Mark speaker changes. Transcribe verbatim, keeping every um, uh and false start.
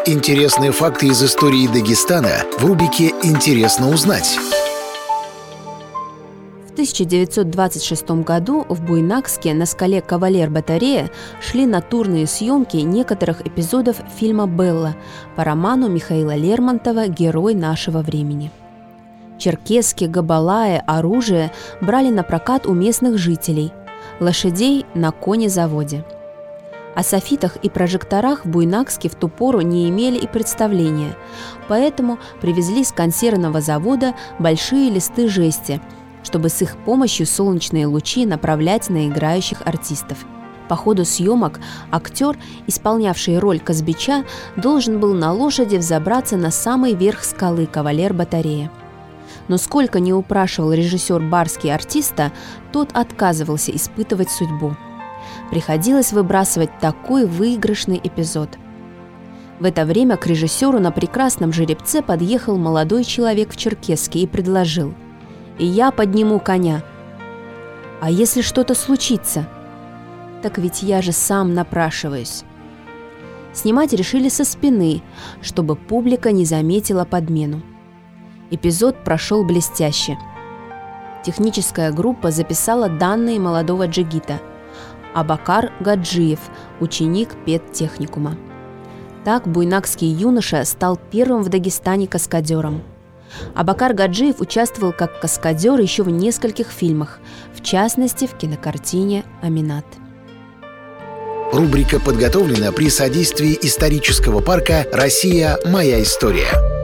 Speaker 1: Интересные факты из истории Дагестана в рубрике «Интересно узнать».
Speaker 2: В тысяча девятьсот двадцать шестом году в Буйнакске на скале Кавалер-Батарея шли натурные съемки некоторых эпизодов фильма «Белла» по роману Михаила Лермонтова «Герой нашего времени». Черкески, габалаи, оружие брали на прокат у местных жителей, лошадей на конезаводе. О софитах и прожекторах в Буйнакске в ту пору не имели и представления, поэтому привезли с консервного завода большие листы жести, чтобы с их помощью солнечные лучи направлять на играющих артистов. По ходу съемок актер, исполнявший роль Казбича, должен был на лошади взобраться на самый верх скалы Кавалер-Батарея. Но сколько ни упрашивал режиссер Барский артиста, тот отказывался испытывать судьбу. Приходилось выбрасывать такой выигрышный эпизод. В это время к режиссеру на прекрасном жеребце подъехал молодой человек в черкеске и предложил: «И я подниму коня». «А если что-то случится?» «Так ведь я же сам напрашиваюсь». Снимать решили со спины, чтобы публика не заметила подмену. Эпизод прошел блестяще. Техническая группа записала данные молодого джигита – Абакар Гаджиев, ученик педтехникума. Так буйнакский юноша стал первым в Дагестане каскадером. Абакар Гаджиев участвовал как каскадер еще в нескольких фильмах, в частности в кинокартине «Аминат».
Speaker 1: Рубрика подготовлена при содействии исторического парка «Россия. Моя история».